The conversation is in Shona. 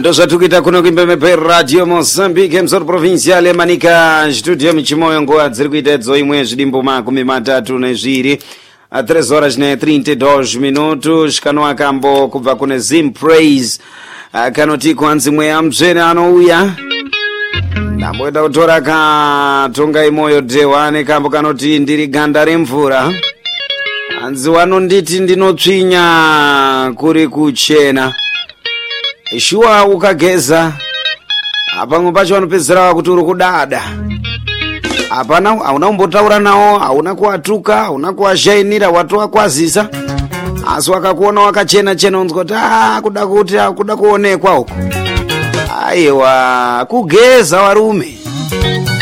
ndo zvatukita kuno kuimba Radio Mozambique msoro provincial Manika studio michimoyo ngoa dziri kuitedzo imwe zvidimbo 32 3 horas ne 32 minutos kano akambo kubva kune Zim Praise kanoti kwanzi mweya mtsvene anouya ndamboenda kutora katonga imoyo dewane kambo kanoti ndiri ganda remvura anzi wanonditi ndinotsvinya kuri kuchena shuwa ukageza pamwe pacho vanopedzera kuti uri kudada hapana hauna kumbotaura nawo hauna kuwatuka hauna kuwashainira watowakwazisa asi wakakuona wakachena chena unzwa kuti kuda kuonekwa uko aiwa kugeza warume